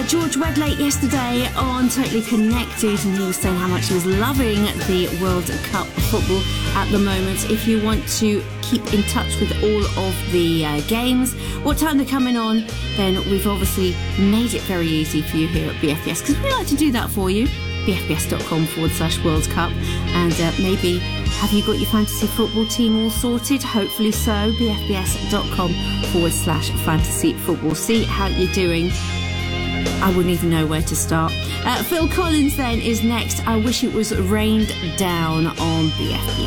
George Wedlake yesterday on Totally Connected, and he was saying how much he was loving the World Cup football at the moment. If you want to keep in touch with all of the games, what time they're coming on, then we've obviously made it very easy for you here at BFBS, because we like to do that for you. BFBS.com/World Cup. And maybe have you got your fantasy football team all sorted? Hopefully so. BFBS.com/fantasy football. See how you're doing. I wouldn't even know where to start. Phil Collins then is next. I wish it was rained down on BFBS.